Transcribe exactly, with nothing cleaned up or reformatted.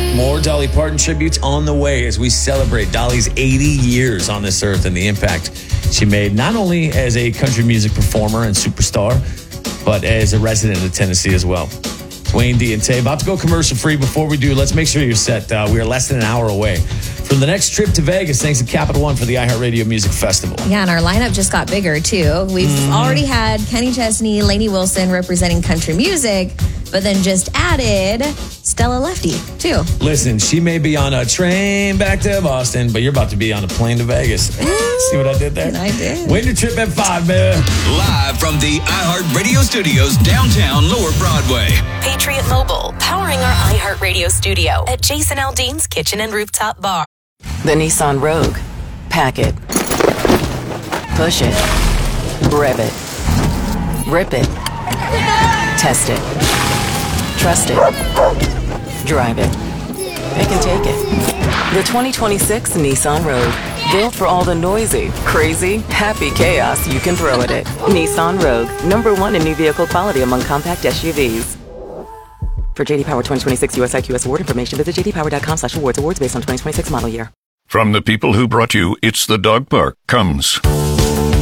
More Dolly Parton tributes on the way as we celebrate Dolly's eighty years on this earth and the impact she made not only as a country music performer and superstar, but as a resident of Tennessee as well. Wayne D and Tay about to go commercial free. Before we do, let's make sure you're set. Uh, we are less than an hour away from the next trip to Vegas, thanks to Capital One for the iHeartRadio Music Festival. Yeah, and our lineup just got bigger, too. We've mm. already had Kenny Chesney, Lainey Wilson representing country music, but then just added Stella Lefty, too. Listen, she may be on a train back to Boston, but you're about to be on a plane to Vegas. See what I did there? I did. Win your trip at five, man. Live from the iHeartRadio studios downtown Lower Broadway. Patriot Mobile, powering our iHeartRadio studio at Jason Aldean's Kitchen and Rooftop Bar. The Nissan Rogue. Pack it. Push it. Rev it. Rip it. Test it. Trust it. Drive it. Pick and take it. The twenty twenty-six Nissan Rogue. Built for all the noisy, crazy, happy chaos you can throw at it. Nissan Rogue. Number one in new vehicle quality among compact S U Vs. For J D Power twenty twenty-six U S I Q S award information, visit j d power dot com slash awards. Awards based on twenty twenty-six model year. From the people who brought you It's the Dog Park comes